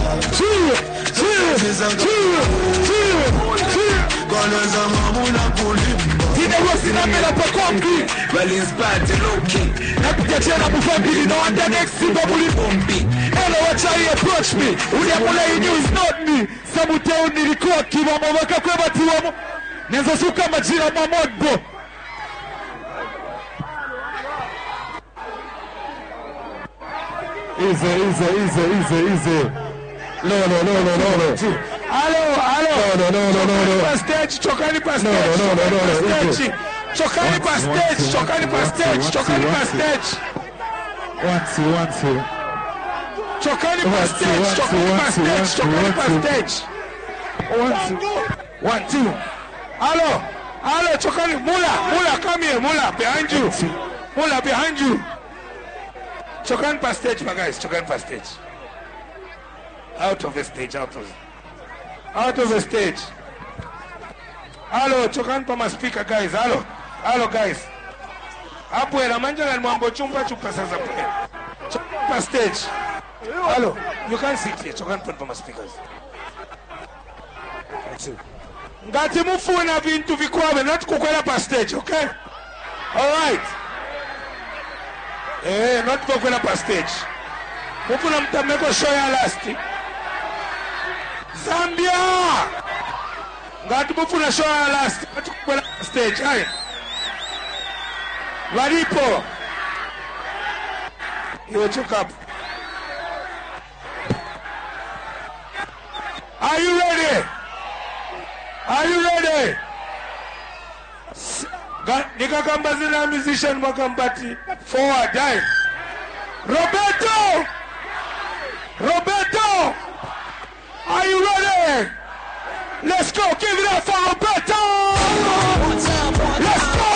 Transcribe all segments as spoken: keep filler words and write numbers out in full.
chill, chill, chill, chill, chill. Tine rosi na mela pa kongi. Well inspired low-key. Nakuja tena mufambili no under next single muli bombi. Hello, watch how you approach me. Uliamula you knew it's not me. Samuteo nilikuwa kiwamo waka kweba tiwamo. Nenza suka majira mamodbo. Easy, easy, easy, easy, easy. No, no, no, no, no, no. Hello, hello. No, no, no, no, no, no. Stage, chokani pa stage. No, no, no, no, no. Stage. Chokani pa stage, chokani pa stage, chokani pa stage. One, two, one, two. Chokani pa stage, chokani pa stage, chokani pa stage. One, two. One, two. Hello, hello, chokani. Mula, Mula, come here, Mula, behind you. Mula, behind you. Chokani pa stage, my guys, chokani pa stage. Out of the stage, out of the Out of the stage. Hello, chokani pa ma speaker, guys. Hello, hello, guys. Hapo era manja na mambo chumba chupa sasa pale. Chokani pa stage. Hello, you can sit here. Chokani pa ma speakers. Ngati mufuna vintu vikwabe not kukwela pa stage, okay? All right. Eh, not kukwela pa stage. Mufuna mtameko show ya last. Zambia! Ngati mufuna show ya last. Not kukwela pa stage, aye. Walipo. You took up. Are you ready? Are you ready? Nika kambazina musician mwakambati. Forward, die. Roberto! Roberto! Are you ready? Let's go. Give it up for Roberto! Let's go!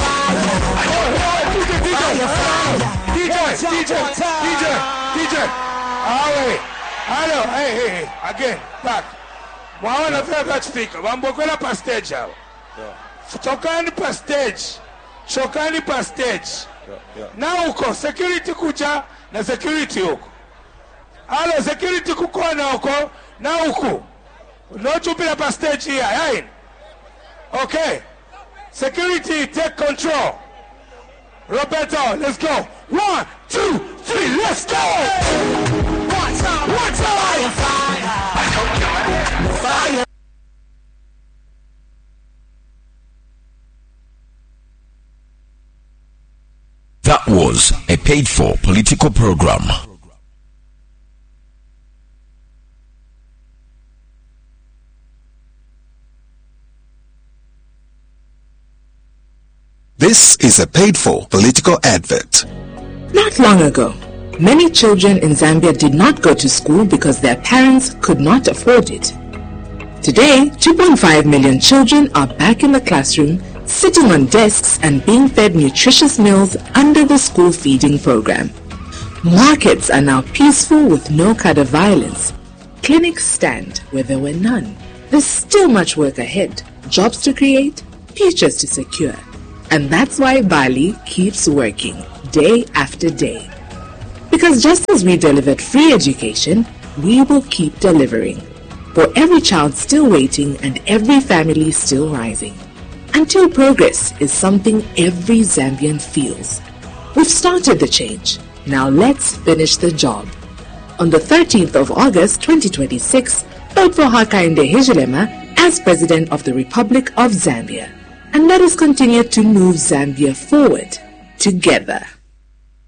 D J, D J, D J, D J, D J. Awe. Hello, hey, hey, hey. Again, back. Mwaona favorite speaker. Wambokwela pa stage hao. Chokani pa stage. Chokani pa stage. Na uko security kuja na security huko. Hello, security kuko na huko na huko. No chupila pa stage here, right? Okay. Security, take control. Roberto, let's go. One, two, three, let's go. One time, one time. Fire. That was a paid-for political program. This is a paid-for political advert. Not long ago, many children in Zambia did not go to school because their parents could not afford it. Today, two point five million children are back in the classroom, sitting on desks and being fed nutritious meals under the school feeding program. Markets are now peaceful with no cadre violence. Clinics stand where there were none. There's still much work ahead, jobs to create, futures to secure. And that's why Bali keeps working day after day. Because just as we delivered free education, we will keep delivering. For every child still waiting and every family still rising. Until progress is something every Zambian feels. We've started the change. Now let's finish the job. On the thirteenth of August twenty twenty-six, vote for Hakainde Hichilema as President of the Republic of Zambia. And let us continue to move Zambia forward together.